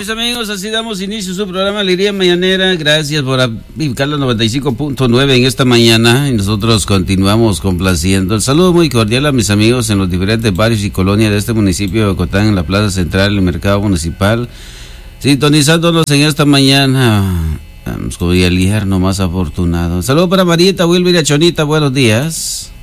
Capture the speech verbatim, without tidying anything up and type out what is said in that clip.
mis amigos, así damos inicio a su programa Alegría Mañanera. Gracias por ubicar la noventa y cinco punto nueve en esta mañana y nosotros continuamos complaciendo. El saludo muy cordial a mis amigos en los diferentes barrios y colonias de este municipio de Ocotán, en la Plaza Central, el Mercado Municipal, sintonizándonos en esta mañana. Vamos con el yerno más afortunado. Saludo para Marieta, Wilber y Chonita, buenos días.